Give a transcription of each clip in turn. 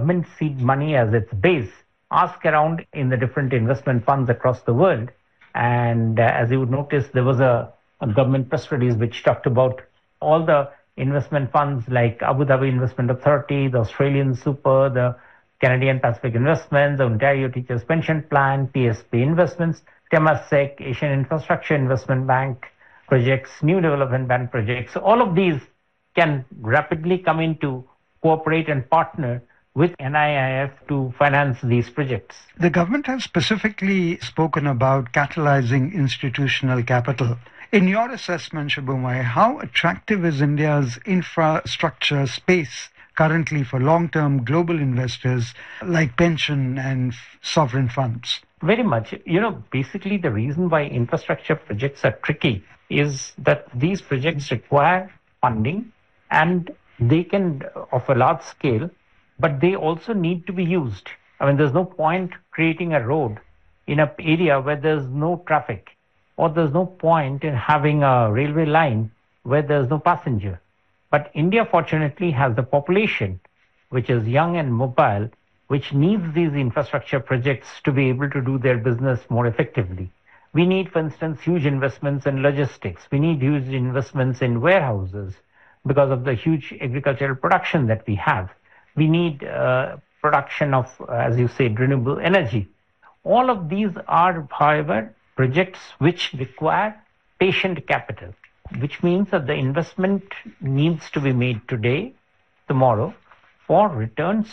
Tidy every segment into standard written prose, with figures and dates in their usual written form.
government seed money as its base, ask around in the different investment funds across the world. And as you would notice, there was a government press release which talked about all the investment funds like Abu Dhabi Investment Authority, the Australian Super, the Canadian Pacific Investments, the Ontario Teachers Pension Plan, PSP Investments, Temasek, Asian Infrastructure Investment Bank projects, New Development Bank projects. So all of these can rapidly come in to cooperate and partner with NIIF to finance these projects. The government has specifically spoken about catalyzing institutional capital. In your assessment, Shubhomay, how attractive is India's infrastructure space currently for long-term global investors like pension and sovereign funds? Very much. Basically the reason why infrastructure projects are tricky is that these projects require funding and they can of a large scale, but they also need to be used. There's no point creating a road in an area where there's no traffic, or there's no point in having a railway line where there's no passenger. But India fortunately has the population, which is young and mobile, which needs these infrastructure projects to be able to do their business more effectively. We need, for instance, huge investments in logistics. We need huge investments in warehouses because of the huge agricultural production that we have. We need production of, as you said, renewable energy. All of these are, however, projects which require patient capital, which means that the investment needs to be made today, tomorrow, for returns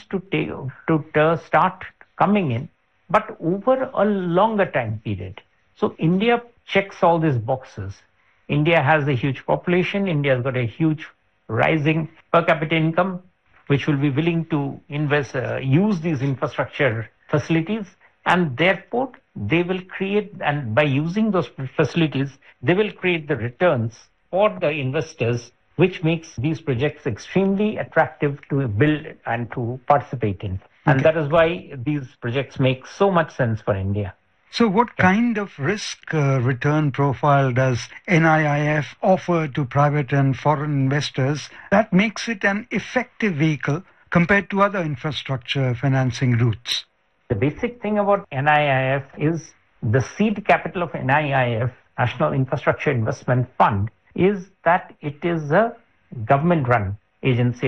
to start coming in, but over a longer time period. So India checks all these boxes. India has a huge population. India has got a huge rising per capita income, which will be willing to invest, use these infrastructure facilities, and therefore they will create, and by using those facilities, they will create the returns for the investors, which makes these projects extremely attractive to build and to participate in. And that is why these projects make so much sense for India. So what kind of risk return profile does NIIF offer to private and foreign investors that makes it an effective vehicle compared to other infrastructure financing routes? The basic thing about NIIF is the seed capital of NIIF, National Infrastructure Investment Fund, is that it is a government-run agency,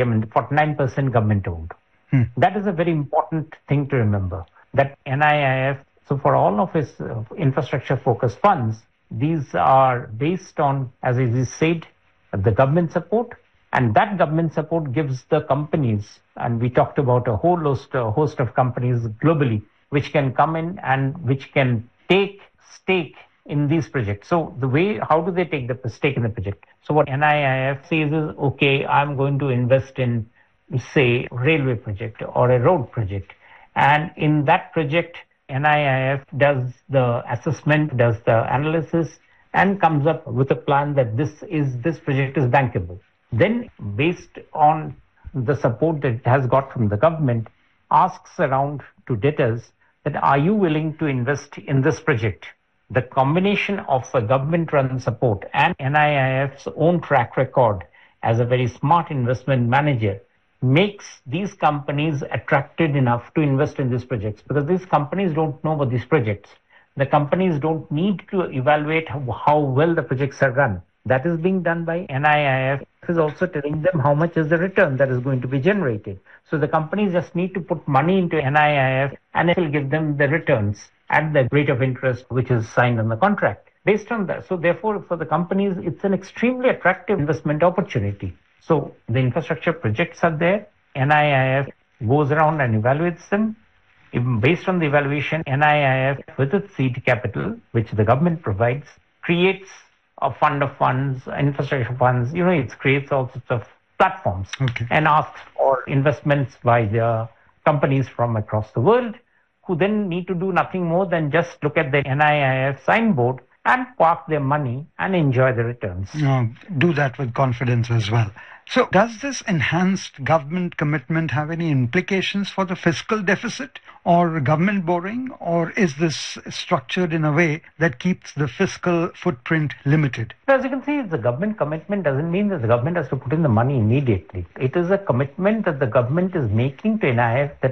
49% government-owned. That is a very important thing to remember, that NIIF, so for all of its infrastructure-focused funds, these are based on, as I said, the government support, and that government support gives the companies, and we talked about a whole host of companies globally, which can come in and which can take stake in these projects. So how do they take the stake in the project? So what NIIF says is, okay, I'm going to invest in, say, railway project or a road project. And in that project, NIIF does the assessment, does the analysis, and comes up with a plan that this project is bankable. Then, based on the support that it has got from the government, asks around to debtors that are you willing to invest in this project? The combination of a government-run support and NIIF's own track record as a very smart investment manager makes these companies attracted enough to invest in these projects, because these companies don't know about these projects. The companies don't need to evaluate how well the projects are run. That is being done by NIIF. It is also telling them how much is the return that is going to be generated. So the companies just need to put money into NIIF and it will give them the returns at the rate of interest which is signed on the contract. Based on that, so therefore for the companies, it's an extremely attractive investment opportunity. So the infrastructure projects are there. NIIF goes around and evaluates them. Based on the evaluation, NIIF, with its seed capital, which the government provides, creates a fund of funds, infrastructure funds. It creates all sorts of platforms and asks for investments by the companies from across the world, who then need to do nothing more than just look at the NIIF signboard and park their money and enjoy the returns. Do that with confidence as well. So does this enhanced government commitment have any implications for the fiscal deficit or government borrowing, or is this structured in a way that keeps the fiscal footprint limited? As you can see, the government commitment doesn't mean that the government has to put in the money immediately. It is a commitment that the government is making to NIIF that